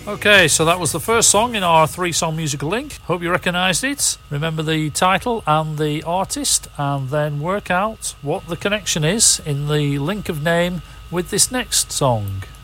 Okay, so that was the first song in our 3-song musical link. Hope you recognised it. Remember the title and the artist, and then work out what the connection is in the link of name with this next song.